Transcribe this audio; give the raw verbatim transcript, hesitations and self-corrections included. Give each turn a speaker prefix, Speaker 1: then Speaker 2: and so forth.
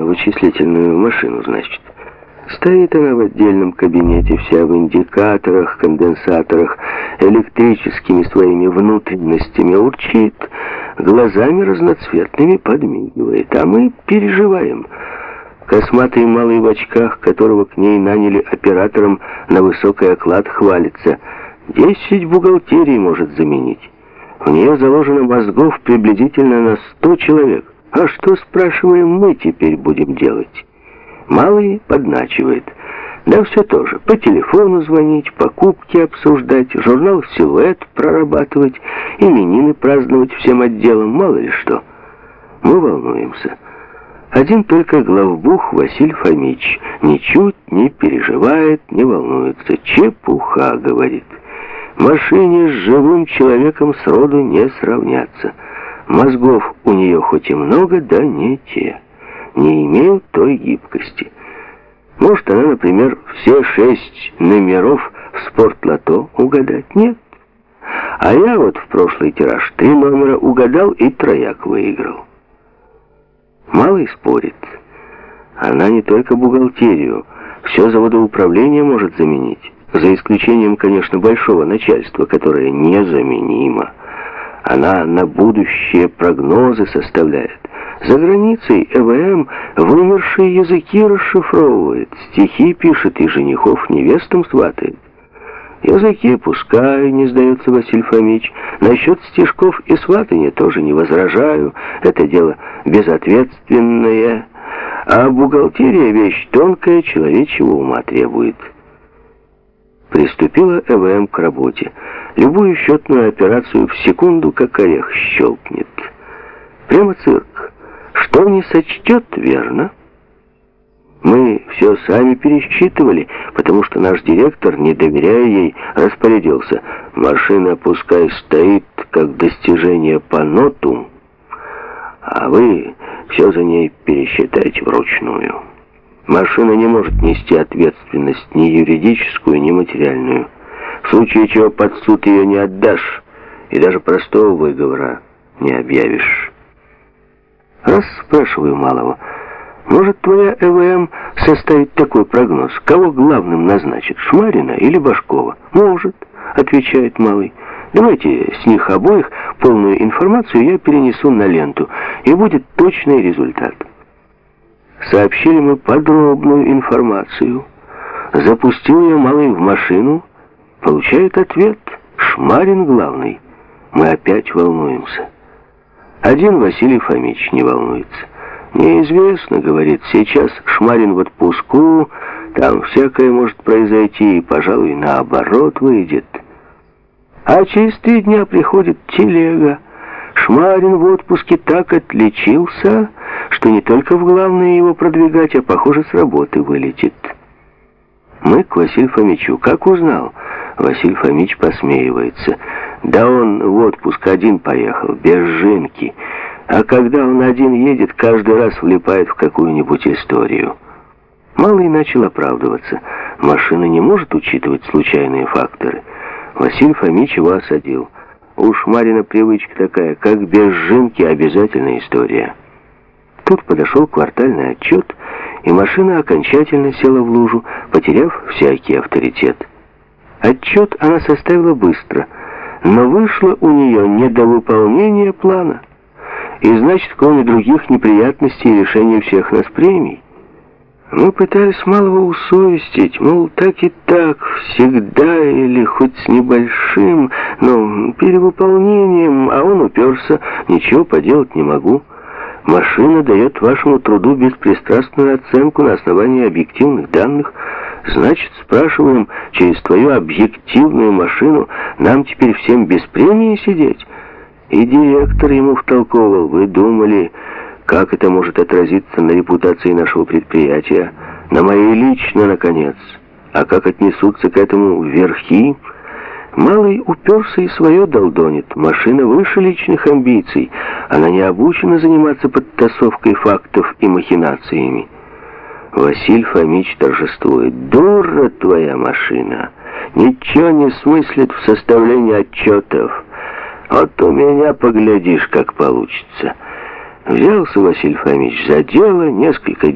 Speaker 1: вычислительную машину, значит. Стоит она в отдельном кабинете, вся в индикаторах, конденсаторах, электрическими своими внутренностями урчит, глазами разноцветными подмигивает, а мы переживаем. Косматый малый в очках, которого к ней наняли оператором на высокий оклад, хвалится. Десять бухгалтерий может заменить. У нее заложено мозгов приблизительно на сто человек. А что, спрашиваем, мы теперь будем делать? Малый подначивает. Да все тоже. По телефону звонить, покупки обсуждать, журнал «Силуэт» прорабатывать, именины праздновать всем отделом, мало ли что. Мы волнуемся. Один только главбух Василий Фомич ничуть не переживает, не волнуется. Чепуха, говорит. Машине с живым человеком сроду не сравняться. Мозгов у нее хоть и много, да не те. Не имеют той гибкости. Может, она, например, все шесть номеров в спортлото угадать? Нет. А я вот в прошлый тираж три номера угадал и трояк выиграл. Малый спорит. Она не только бухгалтерию, все заводоуправление может заменить. За исключением, конечно, большого начальства, которое незаменимо. Она на будущее прогнозы составляет. За границей ЭВМ вымершие языки расшифровывает, стихи пишет и женихов невестам сватает. Языки пускай, не сдается Василий Фомич. Насчет стишков и сватания тоже не возражаю. Это дело безответственное. А бухгалтерия вещь тонкая, человечьего ума требует. Приступила ЭВМ к работе. Любую счетную операцию в секунду как орех щелкнет. Прямо цирк. Что не сочтет, верно? Мы все сами пересчитывали, потому что наш директор, не доверяя ей, распорядился. Машина пускай стоит как достижение по ноту, а вы все за ней пересчитаете вручную. Машина не может нести ответственность ни юридическую, ни материальную. В случае чего под суд ее не отдашь, и даже простого выговора не объявишь. Раз спрашиваю малого, может твоя ЭВМ составить такой прогноз? Кого главным назначит, Шмарина или Башкова? Может, отвечает малый. Давайте с них обоих полную информацию я перенесу на ленту, и будет точный результат. Сообщили мы подробную информацию. Запустил ее малый в машину. Получает ответ. Шмарин главный. Мы опять волнуемся. Один Василий Фомич не волнуется. Неизвестно, говорит, сейчас Шмарин в отпуску, там всякое может произойти, и, пожалуй, наоборот выйдет. А через три дня приходит телега. Шмарин в отпуске так отличился, что не только в главное его продвигать, а, похоже, с работы вылетит. Мы к Василию Фомичу. Как узнал? Василий Фомич посмеивается. Да он в отпуск один поехал, без Жинки. А когда он один едет, каждый раз влипает в какую-нибудь историю. Малый начал оправдываться. Машина не может учитывать случайные факторы. Василий Фомич его осадил. У Шмарина привычка такая, как без Жинки обязательная история. Тут подошел квартальный отчет, и машина окончательно села в лужу, потеряв всякий авторитет. Отчет она составила быстро, но вышло у нее недовыполнение плана. И значит, кроме других неприятностей, лишение всех нас премий. Мы пытались малого усовестить, мол, так и так, всегда или хоть с небольшим, но перевыполнением, а он уперся, ничего поделать не могу. Машина дает вашему труду беспристрастную оценку на основании объективных данных. Значит, спрашиваем, через твою объективную машину нам теперь всем без премии сидеть? И директор ему втолковывал. Вы думали, как это может отразиться на репутации нашего предприятия? На моей лично, наконец. А как отнесутся к этому верхи? Малый уперся и свое долдонит. Машина выше личных амбиций. Она не обучена заниматься подтасовкой фактов и махинациями. Василий Фомич торжествует. Дура твоя машина. Ничего не смыслит в составлении отчетов. Вот у меня поглядишь, как получится. Взялся Василий Фомич за дело, несколько